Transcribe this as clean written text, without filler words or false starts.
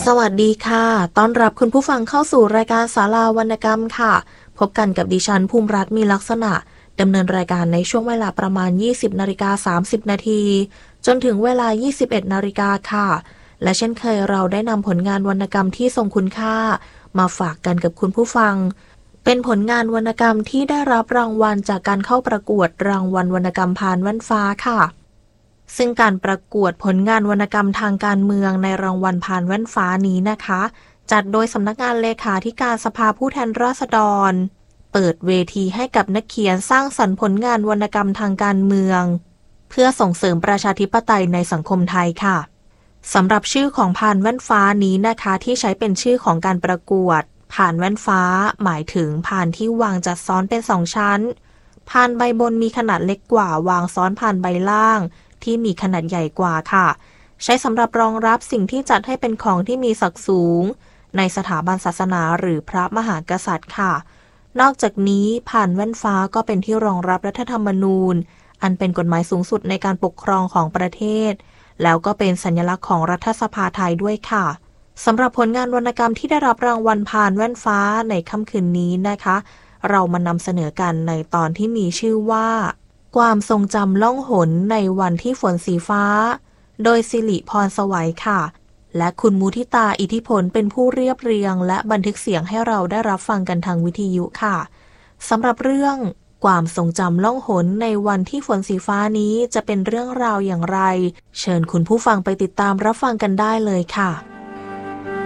สวัสดีค่ะต้อนรับคุณผู้ฟังเข้าสู่รายการศาลาวรรณกรรมค่ะพบกันกับดิฉันภูมิรัตน์มีลักษณะดำเนินรายการในช่วงเวลาประมาณ 20:30 นาทีจนถึงเวลา 21 นาฬิกาค่ะและเช่นเคยเราได้นำผลงานวรรณกรรมที่ทรงคุณค่ามาฝากกันกับคุณผู้ฟังเป็นผลงานวรรณกรรมที่ได้รับรางวัลจากการเข้าประกวดรางวัลวรรณกรรมพานแว่นฟ้าค่ะซึ่งการประกวดผลงานวรรณกรรมทางการเมืองในรางวัลพานแว่นฟ้านี้นะคะจัดโดยสำนักงานเลขาธิการสภาผู้แทนราษฎรเปิดเวทีให้กับนักเขียนสร้างสรรค์ผลงานวรรณกรรมทางการเมืองเพื่อส่งเสริมประชาธิปไตยในสังคมไทยค่ะสำหรับชื่อของพานแว่นฟ้านี้นะคะที่ใช้เป็นชื่อของการประกวดพานแว่นฟ้าหมายถึงพานที่วางจัดซ้อนเป็น2ชั้นพานใบบนมีขนาดเล็กกว่าวางซ้อนพานใบล่างที่มีขนาดใหญ่กว่าค่ะใช้สำหรับรองรับสิ่งที่จัดให้เป็นของที่มีศักดิ์สูงในสถาบันศาสนาหรือพระมหากษัตริย์ค่ะนอกจากนี้พานแว่นฟ้าก็เป็นที่รองรับรัฐธรรมนูญอันเป็นกฎหมายสูงสุดในการปกครองของประเทศแล้วก็เป็นสัญลักษณ์ของรัฐสภาไทยด้วยค่ะสำหรับผลงานวรรณกรรมที่ได้รับรางวัลพานแว่นฟ้าในค่ำคืนนี้นะคะเรามานำเสนอกันในตอนที่มีชื่อว่าความทรงจำล่องหนในวันที่ฝนสีฟ้าโดยสิริพรสวัยค่ะและคุณมุทิตาอิทธิพลเป็นผู้เรียบเรียงและบันทึกเสียงให้เราได้รับฟังกันทางวิทยุค่ะสำหรับเรื่องความทรงจำล่องหนในวันที่ฝนสีฟ้านี้จะเป็นเรื่องราวอย่างไรเชิญคุณผู้ฟังไปติดตามรับฟังกันได้เลยค่ะ